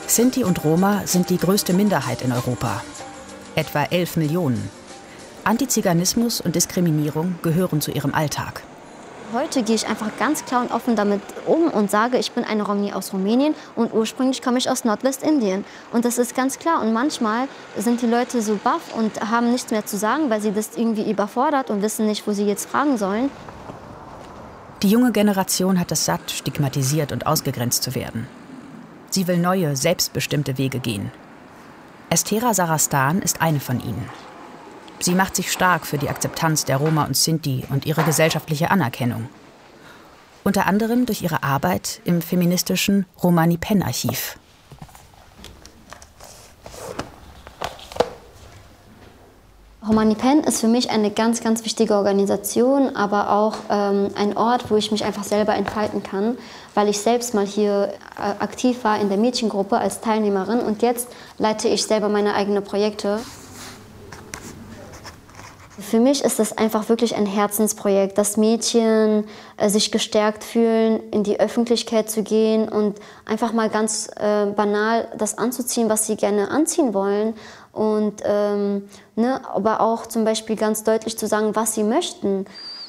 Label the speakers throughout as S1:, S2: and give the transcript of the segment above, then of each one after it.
S1: Sinti und Roma sind die größte Minderheit in Europa. Etwa 11 Millionen. Antiziganismus und Diskriminierung gehören zu ihrem Alltag.
S2: Heute gehe ich einfach ganz klar und offen damit um und sage, ich bin eine Romni aus Rumänien und ursprünglich komme ich aus Nordwestindien. Und das ist ganz klar. Und manchmal sind die Leute so baff und haben nichts mehr zu sagen, weil sie das irgendwie überfordert und wissen nicht, wo sie jetzt fragen sollen.
S1: Die junge Generation hat es satt, stigmatisiert und ausgegrenzt zu werden. Sie will neue, selbstbestimmte Wege gehen. Estera Sarastan ist eine von ihnen. Sie macht sich stark für die Akzeptanz der Roma und Sinti und ihre gesellschaftliche Anerkennung. Unter anderem durch ihre Arbeit im feministischen Romani Pen Archiv.
S2: Romani Pen ist für mich eine ganz, ganz wichtige Organisation, aber auch ein Ort, wo ich mich einfach selber entfalten kann, weil ich selbst mal hier aktiv war in der Mädchengruppe als Teilnehmerin und jetzt leite ich selber meine eigenen Projekte. Für mich ist das einfach wirklich ein Herzensprojekt, dass Mädchen sich gestärkt fühlen, in die Öffentlichkeit zu gehen und einfach mal ganz banal das anzuziehen, was sie gerne anziehen wollen. Und aber auch zum Beispiel ganz deutlich zu sagen, was sie möchten.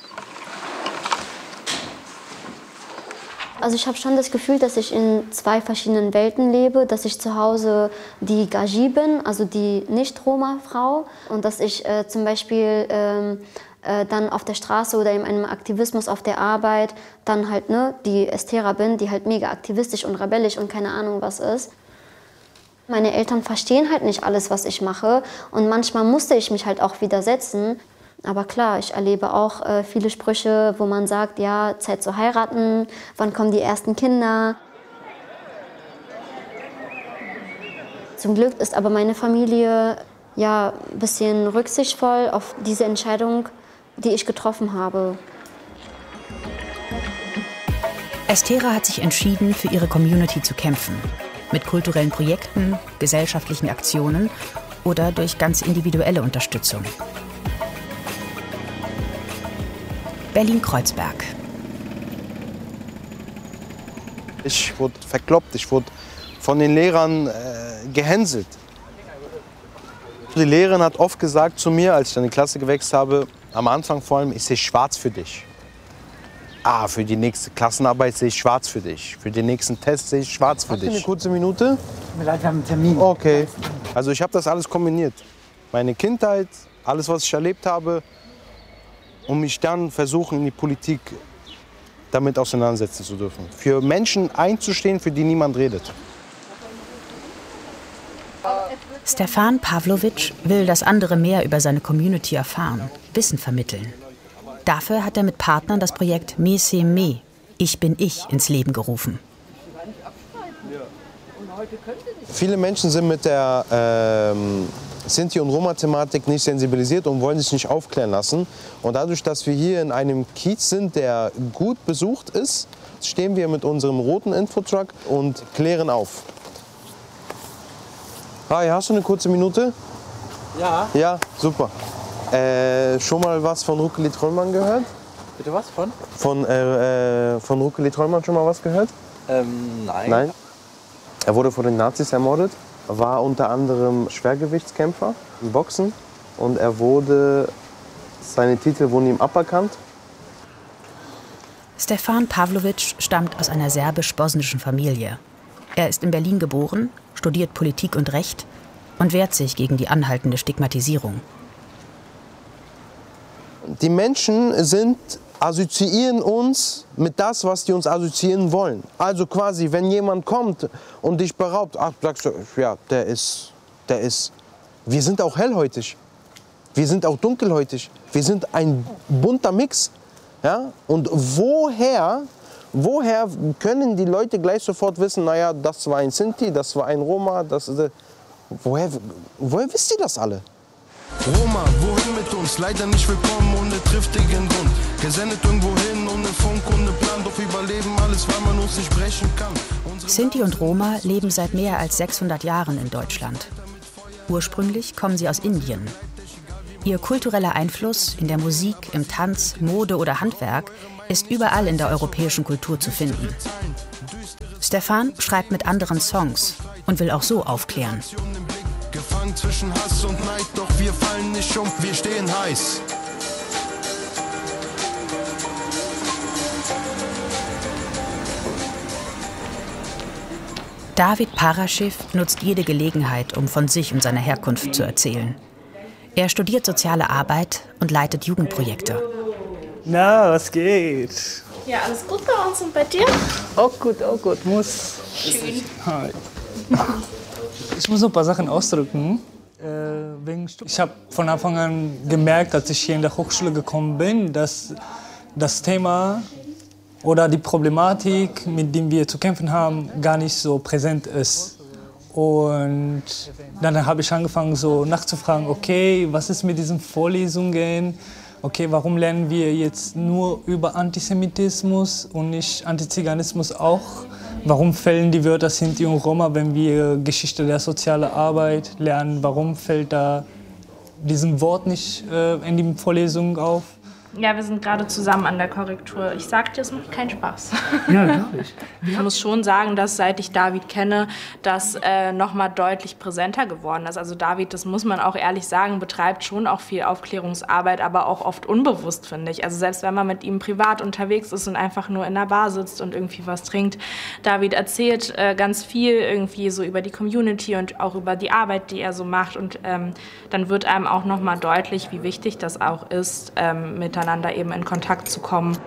S2: Also ich habe schon das Gefühl, dass ich in zwei verschiedenen Welten lebe, dass ich zu Hause die Gaji bin, also die Nicht-Roma-Frau, und dass ich zum Beispiel dann auf der Straße oder in einem Aktivismus auf der Arbeit dann halt die Estera bin, die halt mega aktivistisch und rebellisch und keine Ahnung was ist. Meine Eltern verstehen halt nicht alles, was ich mache, und manchmal musste ich mich halt auch widersetzen. Aber klar, ich erlebe auch viele Sprüche, wo man sagt, ja, Zeit zu heiraten, wann kommen die ersten Kinder. Zum Glück ist aber meine Familie ja ein bisschen rücksichtsvoll auf diese Entscheidung, die ich getroffen habe.
S1: Estera hat sich entschieden, für ihre Community zu kämpfen. Mit kulturellen Projekten, gesellschaftlichen Aktionen oder durch ganz individuelle Unterstützung. Berlin-Kreuzberg.
S3: Ich wurde verkloppt, ich wurde von den Lehrern gehänselt. Die Lehrerin hat oft gesagt zu mir, als ich dann die Klasse gewechselt habe, am Anfang vor allem, ich sehe schwarz für dich. Für die nächste Klassenarbeit sehe ich schwarz für dich. Für den nächsten Test sehe ich schwarz für dich. Eine kurze Minute?
S4: Tut mir leid, wir haben einen Termin.
S3: Okay. Also ich habe das alles kombiniert. Meine Kindheit, alles, was ich erlebt habe, um mich dann versuchen, in die Politik damit auseinandersetzen zu dürfen. Für Menschen einzustehen, für die niemand redet.
S1: Stefan Pavlovic will, dass andere mehr über seine Community erfahren, Wissen vermitteln. Dafür hat er mit Partnern das Projekt Me c'est me, Ich bin ich, ins Leben gerufen.
S3: Viele Menschen sind mit der Sinti- und Roma-Thematik nicht sensibilisiert und wollen sich nicht aufklären lassen. Und dadurch, dass wir hier in einem Kiez sind, der gut besucht ist, stehen wir mit unserem roten Infotruck und klären auf. Hi, hast du eine kurze Minute?
S4: Ja.
S3: Ja, super. Schon mal was von Rukeli Trollmann gehört?
S4: Bitte was von?
S3: Von Rukeli Trollmann schon mal was gehört?
S4: Nein.
S3: Nein? Er wurde von den Nazis ermordet, war unter anderem Schwergewichtskämpfer im Boxen und seine Titel wurden ihm aberkannt.
S1: Stefan Pavlovic stammt aus einer serbisch-bosnischen Familie. Er ist in Berlin geboren, studiert Politik und Recht und wehrt sich gegen die anhaltende Stigmatisierung.
S3: Die Menschen assoziieren uns mit das, was die uns assoziieren wollen. Also quasi, wenn jemand kommt und dich beraubt, sagst du, ja, der ist. Wir sind auch hellhäutig. Wir sind auch dunkelhäutig. Wir sind ein bunter Mix. Ja? Und woher können die Leute gleich sofort wissen, naja, das war ein Sinti, das war ein Roma, woher wisst ihr das alle?
S5: Roma, wohin mit uns? Leider nicht willkommen ohne triftigen Grund. Gesendet irgendwo hin ohne Funk, ohne Plan, doch überleben alles, weil man uns nicht brechen kann.
S1: Sinti und Roma leben seit mehr als 600 Jahren in Deutschland. Ursprünglich kommen sie aus Indien. Ihr kultureller Einfluss in der Musik, im Tanz, Mode oder Handwerk ist überall in der europäischen Kultur zu finden. Stefan schreibt mit anderen Songs. und will auch so aufklären.
S5: Gefangen zwischen Hass und Neid, doch wir fallen nicht um, wir stehen heiß.
S1: David Paraschiv nutzt jede Gelegenheit, um von sich und seiner Herkunft zu erzählen. Er studiert soziale Arbeit und leitet Jugendprojekte.
S6: Na, was geht?
S7: Ja, alles gut bei uns und bei dir?
S6: Auch gut, muss.
S7: Schön.
S6: Hi. Ich muss noch ein paar Sachen ausdrücken. Ich habe von Anfang an gemerkt, als ich hier in der Hochschule gekommen bin, dass das Thema oder die Problematik, mit der wir zu kämpfen haben, gar nicht so präsent ist. Und dann habe ich angefangen, so nachzufragen, okay, was ist mit diesen Vorlesungen? Okay, warum lernen wir jetzt nur über Antisemitismus und nicht Antiziganismus auch? Warum fällen die Wörter Sinti und Roma, wenn wir Geschichte der sozialen Arbeit lernen? Warum fällt da diesen Wort nicht in die Vorlesung auf?
S7: Ja, wir sind gerade zusammen an der Korrektur. Ich sag dir, es macht keinen Spaß.
S6: Ja, glaube ich.
S7: Ich muss schon sagen, dass seit ich David kenne, das noch mal deutlich präsenter geworden ist. Also David, das muss man auch ehrlich sagen, betreibt schon auch viel Aufklärungsarbeit, aber auch oft unbewusst, finde ich. Also selbst wenn man mit ihm privat unterwegs ist und einfach nur in der Bar sitzt und irgendwie was trinkt. David erzählt ganz viel irgendwie so über die Community und auch über die Arbeit, die er so macht. Und dann wird einem auch noch mal deutlich, wie wichtig das auch ist, miteinander eben in Kontakt zu kommen.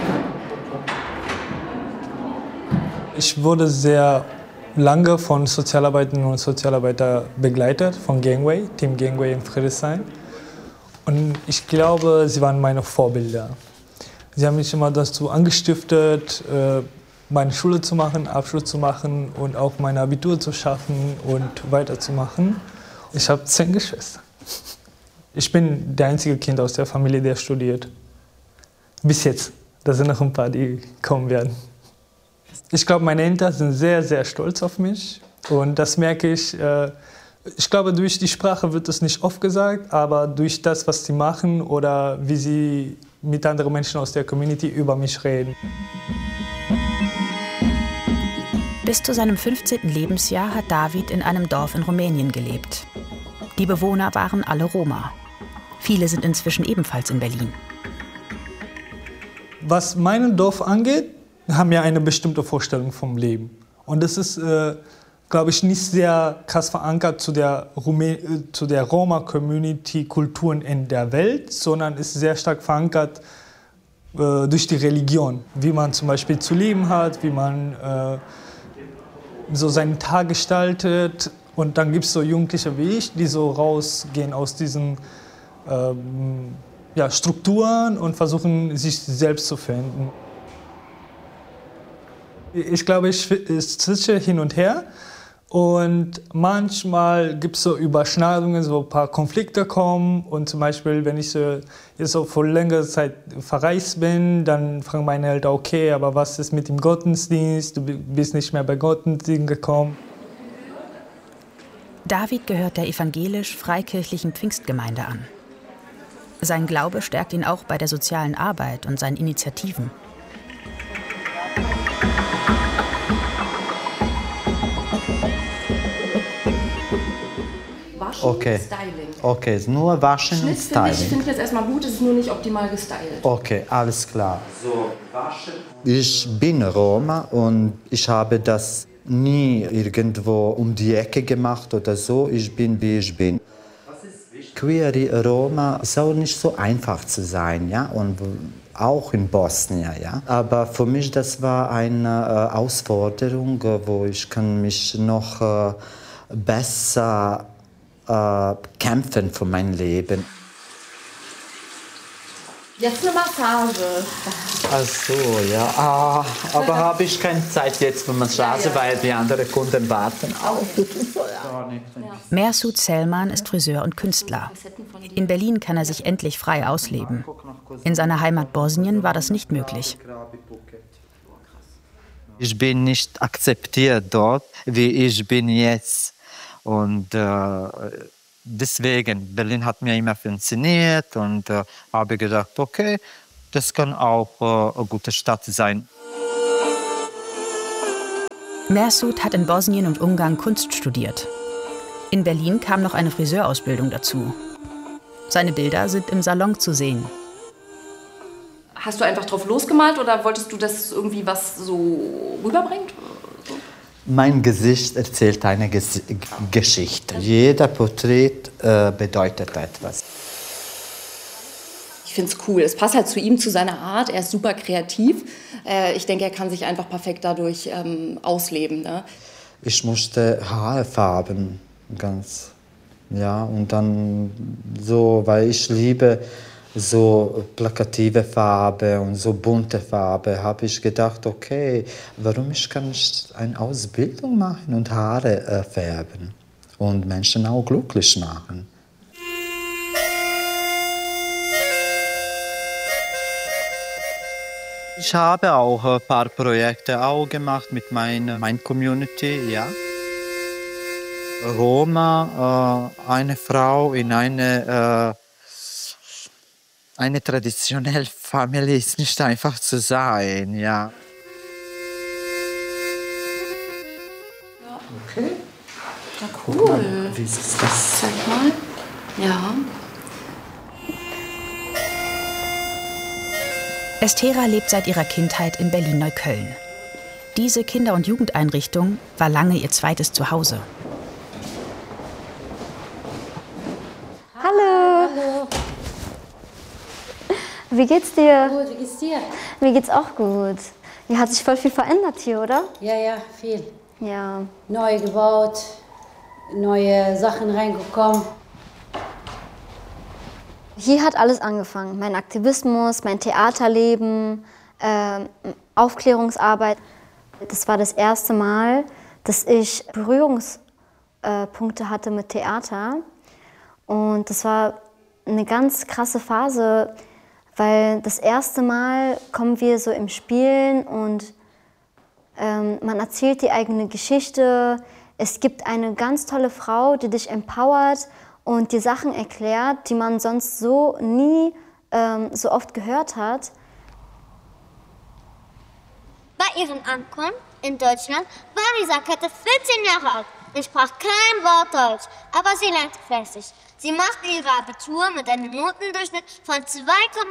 S6: Ich wurde sehr lange von Sozialarbeiterinnen und Sozialarbeitern begleitet, von Gangway, Team Gangway in Friedrichshain. Und ich glaube, sie waren meine Vorbilder. Sie haben mich immer dazu angestiftet, meine Schule zu machen, Abschluss zu machen und auch mein Abitur zu schaffen und weiterzumachen. Ich habe 10 Geschwister. Ich bin der einzige Kind aus der Familie, der studiert. Bis jetzt. Da sind noch ein paar, die kommen werden. Ich glaube, meine Eltern sind sehr, sehr stolz auf mich. Und das merke ich. Ich glaube, durch die Sprache wird das nicht oft gesagt, aber durch das, was sie machen oder wie sie mit anderen Menschen aus der Community über mich reden.
S1: Bis zu seinem 15. Lebensjahr hat David in einem Dorf in Rumänien gelebt. Die Bewohner waren alle Roma. Viele sind inzwischen ebenfalls in Berlin.
S6: Was mein Dorf angeht, haben wir eine bestimmte Vorstellung vom Leben. Und das ist, glaube ich, nicht sehr krass verankert zu der Roma-Community-Kulturen in der Welt, sondern ist sehr stark verankert durch die Religion. Wie man zum Beispiel zu leben hat, wie man so seinen Tag gestaltet. Und dann gibt es so Jugendliche wie ich, die so rausgehen aus diesen Strukturen und versuchen, sich selbst zu finden. Ich glaube, ich switche hin und her. Und manchmal gibt es so Überschneidungen, so ein paar Konflikte kommen. Und zum Beispiel, wenn ich so, jetzt so vor längerer Zeit verreist bin, dann fragen meine Eltern, okay, aber was ist mit dem Gottesdienst? Du bist nicht mehr bei Gottesdienst gekommen.
S1: David gehört der evangelisch-freikirchlichen Pfingstgemeinde an. Sein Glaube stärkt ihn auch bei der sozialen Arbeit und seinen Initiativen.
S8: Waschen und Styling. Okay, ist nur Waschen und Styling.
S9: Ich finde jetzt erstmal gut, es ist nur nicht optimal gestylt.
S8: Okay, alles klar. So, waschen. Ich bin Roma und ich habe das nie irgendwo um die Ecke gemacht oder so. Ich bin, wie ich bin. Queer Roma ist auch nicht so einfach zu sein, ja, und auch in Bosnien, ja. Aber für mich das war eine Herausforderung, wo ich kann mich noch besser kämpfen für mein Leben.
S9: Jetzt eine Massage.
S8: Ach so, ja. Aber habe ich keine Zeit jetzt für Massage, weil die anderen Kunden warten.
S1: Mersut Selman ist Friseur und Künstler. In Berlin kann er sich endlich frei ausleben. In seiner Heimat Bosnien war das nicht möglich.
S8: Ich bin nicht akzeptiert dort, wie ich bin jetzt. Und deswegen, Berlin hat mir immer fasziniert und habe gedacht, okay, das kann auch eine gute Stadt sein.
S1: Mesut hat in Bosnien und Ungarn Kunst studiert. In Berlin kam noch eine Friseurausbildung dazu. Seine Bilder sind im Salon zu sehen.
S9: Hast du einfach drauf losgemalt oder wolltest du, dass irgendwie was so rüberbringt?
S8: Mein Gesicht erzählt eine Geschichte. Jeder Porträt bedeutet etwas.
S9: Ich finde es cool. Es passt halt zu ihm, zu seiner Art. Er ist super kreativ. Ich denke, er kann sich einfach perfekt dadurch ausleben. Ne?
S8: Ich musste Haare färben, ganz. Ja, und dann so, weil ich liebe so plakative Farbe und so bunte Farbe, habe ich gedacht, okay, warum kann ich eine Ausbildung machen und Haare färben und Menschen auch glücklich machen. Ich habe auch ein paar Projekte auch gemacht mit meiner Community, ja. Roma, eine Frau in eine traditionelle Familie ist nicht einfach zu sein, ja.
S9: Okay. Ja, cool.
S8: Wie ist das?
S9: Zeig mal. Ja.
S1: Esthera lebt seit ihrer Kindheit in Berlin-Neukölln. Diese Kinder- und Jugendeinrichtung war lange ihr zweites Zuhause.
S2: Hallo.
S10: Hallo.
S2: Wie geht's dir?
S10: Gut, wie geht's dir?
S2: Mir geht's auch gut. Hier hat sich voll viel verändert hier, oder?
S10: Ja, viel.
S2: Ja.
S10: Neu gebaut, neue Sachen reingekommen.
S2: Hier hat alles angefangen. Mein Aktivismus, mein Theaterleben, Aufklärungsarbeit. Das war das erste Mal, dass ich Berührungspunkte hatte mit Theater. Und das war eine ganz krasse Phase, weil das erste Mal kommen wir so im Spielen und man erzählt die eigene Geschichte. Es gibt eine ganz tolle Frau, die dich empowert und dir Sachen erklärt, die man sonst so nie so oft gehört hat.
S11: Bei ihrem Ankommen in Deutschland war Lisa Kette 14 Jahre alt und sprach kein Wort Deutsch, aber sie lernte fleißig. Sie machte ihre Abitur mit einem Notendurchschnitt von 2,1.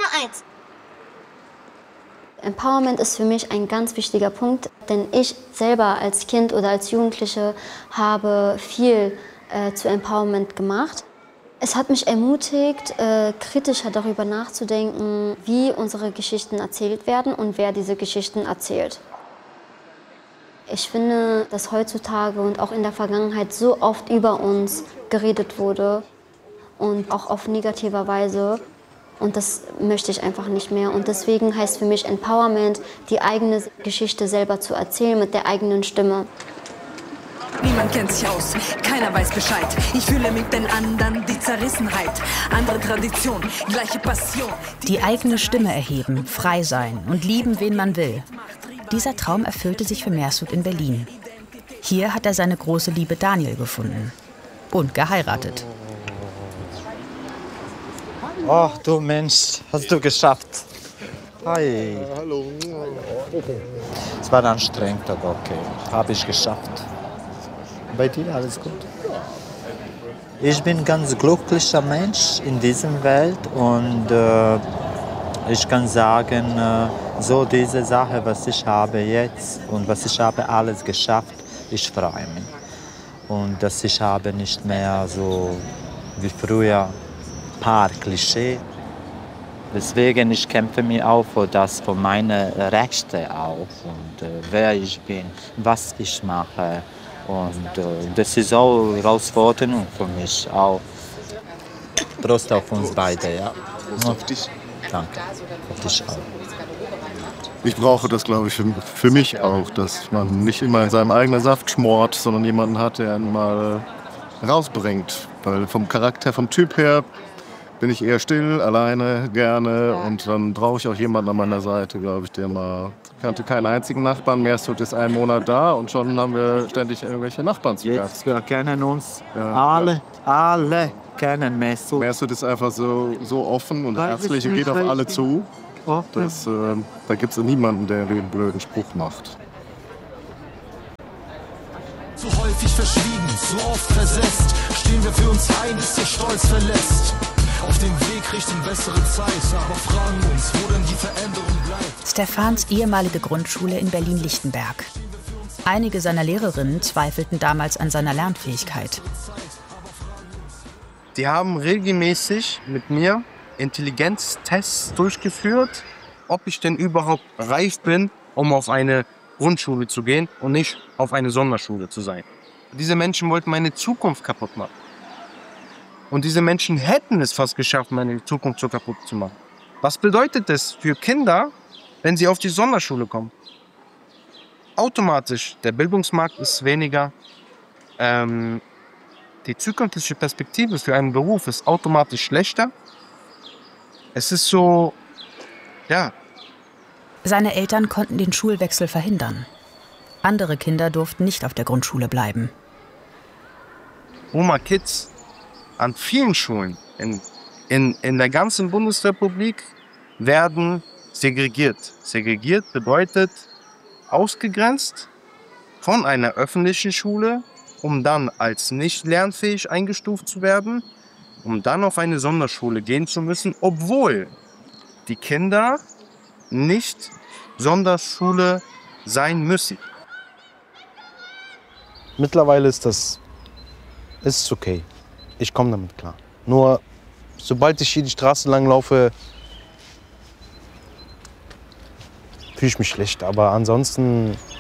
S2: Empowerment ist für mich ein ganz wichtiger Punkt, denn ich selber als Kind oder als Jugendliche habe viel zu Empowerment gemacht. Es hat mich ermutigt, kritischer darüber nachzudenken, wie unsere Geschichten erzählt werden und wer diese Geschichten erzählt. Ich finde, dass heutzutage und auch in der Vergangenheit so oft über uns geredet wurde und auch auf negativer Weise. Und das möchte ich einfach nicht mehr. Und deswegen heißt für mich Empowerment, die eigene Geschichte selber zu erzählen mit der eigenen Stimme.
S12: Niemand kennt sich aus, keiner weiß Bescheid. Ich fühle mit den anderen die Zerrissenheit. Andere Tradition, gleiche Passion.
S1: Die eigene Stimme erheben, frei sein und lieben, wen man will. Dieser Traum erfüllte sich für Mesut in Berlin. Hier hat er seine große Liebe Daniel gefunden und geheiratet.
S8: Oh, du Mensch, hast du geschafft. Hi.
S5: Hallo.
S8: Es war anstrengend, aber okay. Habe ich geschafft. Bei dir alles gut? Ich bin ein ganz glücklicher Mensch in dieser Welt und ich kann sagen, so diese Sache, was ich habe jetzt und was ich habe alles geschafft, ich freue mich. Und dass ich habe nicht mehr so wie früher ein paar Klischees. Deswegen ich kämpfe mich auch für das, für meine Rechte auch und wer ich bin, was ich mache. Und das ist auch eine Herausforderung für mich auch. Prost auf uns beide, ja.
S5: Prost auf dich.
S8: Danke. Auf dich auch.
S5: Ich brauche das, glaube ich, für mich auch, dass man nicht immer in seinem eigenen Saft schmort, sondern jemanden hat, der einen mal rausbringt. Weil vom Charakter, vom Typ her bin ich eher still, alleine, gerne. Und dann brauche ich auch jemanden an meiner Seite, glaube ich, der mal... Ich kannte keinen einzigen Nachbarn, Mesut ist 1 Monat da und schon haben wir ständig irgendwelche Nachbarn zu Gast.
S8: Jetzt, wir kennen uns, ja. alle kennen Mesut.
S5: Mesut ist einfach so offen und herzlich und geht auf alle zu. Da gibt es niemanden, der den blöden Spruch macht.
S13: Zu häufig verschwiegen, zu oft versetzt. Stehen wir für uns ein, bis der Stolz verlässt. Auf dem Weg Richtung bessere Zeit, aber fragen uns, wo denn die Veränderung bleibt.
S1: Stefans ehemalige Grundschule in Berlin-Lichtenberg. Einige seiner Lehrerinnen zweifelten damals an seiner Lernfähigkeit.
S3: Die haben regelmäßig mit mir Intelligenztests durchgeführt, ob ich denn überhaupt reif bin, um auf eine Grundschule zu gehen und nicht auf eine Sonderschule zu sein. Diese Menschen wollten meine Zukunft kaputt machen. Und diese Menschen hätten es fast geschafft, meine Zukunft so kaputt zu machen. Was bedeutet das für Kinder, wenn sie auf die Sonderschule kommen? Automatisch, der Bildungsmarkt ist weniger. Die zukünftige Perspektive für einen Beruf ist automatisch schlechter. Es ist so, ja.
S1: Seine Eltern konnten den Schulwechsel verhindern. Andere Kinder durften nicht auf der Grundschule bleiben.
S3: Roma Kids an vielen Schulen in der ganzen Bundesrepublik werden segregiert. Segregiert bedeutet ausgegrenzt von einer öffentlichen Schule, um dann als nicht lernfähig eingestuft zu werden, um dann auf eine Sonderschule gehen zu müssen, obwohl die Kinder nicht Sonderschule sein müssen.
S14: Mittlerweile ist okay. Ich komme damit klar. Nur sobald ich hier die Straße lang laufe, fühle ich mich schlecht. Aber ansonsten